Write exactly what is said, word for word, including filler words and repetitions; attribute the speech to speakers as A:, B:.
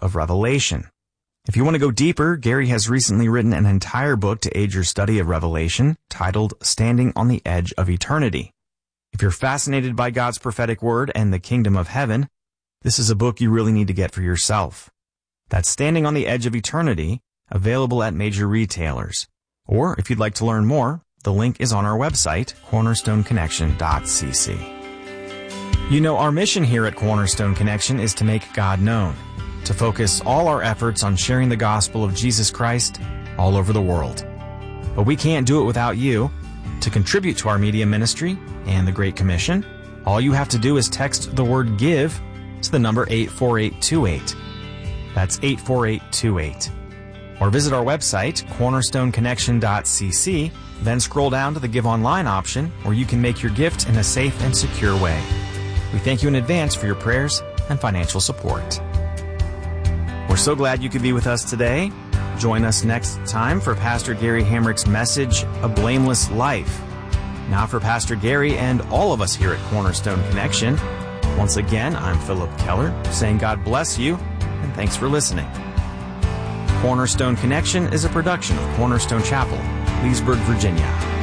A: of Revelation. If you want to go deeper, Gary has recently written an entire book to aid your study of Revelation titled Standing on the Edge of Eternity. If you're fascinated by God's prophetic word and the kingdom of heaven, this is a book you really need to get for yourself. That's Standing on the Edge of Eternity, available at major retailers. Or if you'd like to learn more, the link is on our website, cornerstone connection dot c c. You know, our mission here at Cornerstone Connection is to make God known, to focus all our efforts on sharing the gospel of Jesus Christ all over the world. But we can't do it without you. To contribute to our media ministry and the Great Commission, all you have to do is text the word GIVE to the number eight four eight two eight. That's eight four eight two eight. Or visit our website, cornerstone connection dot c c, then scroll down to the Give Online option where you can make your gift in a safe and secure way. We thank you in advance for your prayers and financial support. We're so glad you could be with us today. Join us next time for Pastor Gary Hamrick's message, A Blameless Life. Now for Pastor Gary and all of us here at Cornerstone Connection, once again, I'm Philip Keller, saying God bless you, and thanks for listening. Cornerstone Connection is a production of Cornerstone Chapel, Leesburg, Virginia.